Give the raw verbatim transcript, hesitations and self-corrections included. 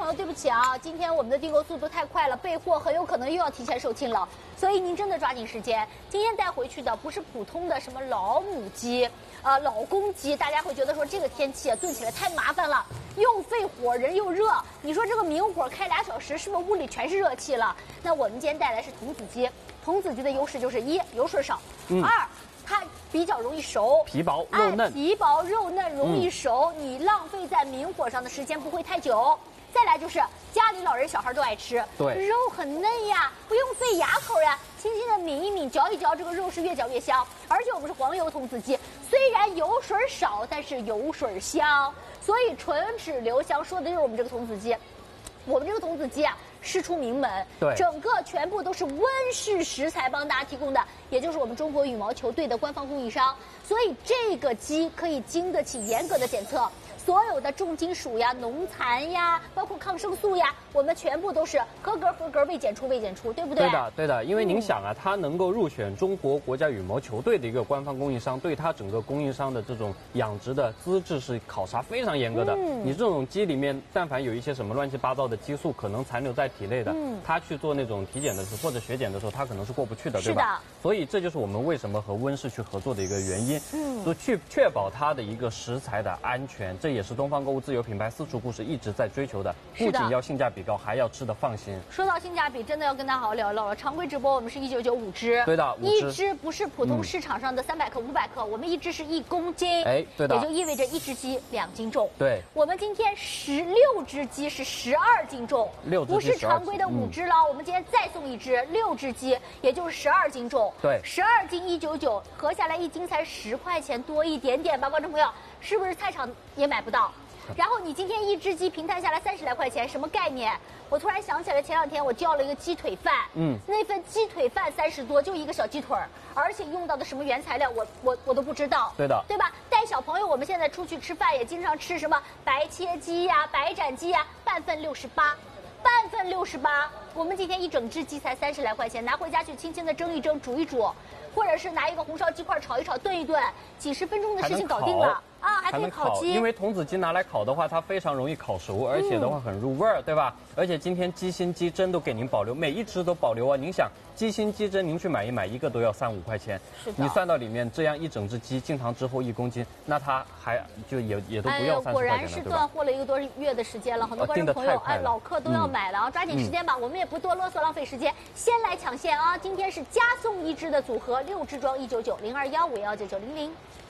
友，对不起啊，今天我们的订购速度太快了，备货很有可能又要提前售罄了，所以您真的抓紧时间。今天带回去的不是普通的什么老母鸡，呃，老公鸡，大家会觉得说这个天气啊炖起来太麻烦了，又费火，人又热。你说这个明火开俩小时，是不是屋里全是热气了？那我们今天带来是童子鸡，童子鸡的优势就是一油水少，嗯、二。它比较容易熟， 皮薄肉嫩， 皮薄肉嫩容易熟，嗯、你浪费在明火上的时间不会太久。再来就是家里老人小孩都爱吃， 对， 肉很嫩呀，不用费牙口呀，轻轻的抿一抿，嚼一嚼，这个肉是越嚼越香。而且我们是黄油童子鸡，虽然油水少，但是油水香，所以唇齿留香，说的就是我们这个童子鸡。我们这个童子鸡啊，师出名门， 对， 整个全部都是温室食材帮大家提供的，也就是我们中国羽毛球队的官方供应商，所以这个鸡可以经得起严格的检测。所有的重金属呀、农残呀，包括抗生素呀，我们全部都是合格、合格、未检出、未检出，对不对？ 对的，对的。因为您想啊，它能够入选中国国家羽毛球队的一个官方供应商，对它整个供应商的这种养殖的资质是考察非常严格的。嗯、你这种鸡里面，但凡有一些什么乱七八糟的激素可能残留在体内的，嗯、它去做那种体检的时候或者血检的时候，它可能是过不去的，对吧？所以这就是我们为什么和温氏去合作的一个原因，嗯，就去确保它的一个食材的安全，这也是东方购物自有品牌私厨故事一直在追求的，不仅要性价比高，还要吃得放心。 说到性价比，真的要跟大家好好聊一聊了。常规直播我们是一九九五只， 对的， 一只不是普通市场上的三百克、五百克，我们一只是一公斤， 哎，对的， 也就意味着一只鸡两斤重。 对， 我们今天十六只鸡是十二斤重， 六只不是常规的五只了，我们今天再送一只六只鸡，也就是十二斤重。 对， 十二斤一九九，合下来一斤才十块钱多一点点吧，观众朋友，是不是菜场也买不到？然后你今天一只鸡平摊下来三十来块钱，什么概念？我突然想起来，前两天我叫了一个鸡腿饭，嗯，那份鸡腿饭三十多，就一个小鸡腿儿，而且用到的什么原材料，我我我都不知道， 对的， 对吧？带小朋友，我们现在出去吃饭也经常吃什么白切鸡呀、啊、白斩鸡呀、啊，半份六十八。半份六十八，我们今天一整只鸡才三十来块钱，拿回家去轻轻的蒸一蒸、煮一煮，或者是拿一个红烧鸡块炒一炒、炖一炖，几十分钟的事情搞定了啊，还可以烤鸡。 因为童子鸡拿来烤的话，它非常容易烤熟，而且的话很入味儿，对吧？而且今天鸡心、鸡胗都给您保留，每一只都保留啊。您想，鸡心、鸡胗您去买一买，一个都要三五块钱， 是的。 你算到里面，这样一整只鸡进堂之后一公斤，那它还就也也都不要三十块钱了， 果然是断货了一个多月的时间了，很多观众朋友哎老客都要买了啊，抓紧时间吧，我们也不多啰嗦，浪费时间，先来抢线啊！今天是加送一只的组合，六只装一九九零二幺五幺九九零零。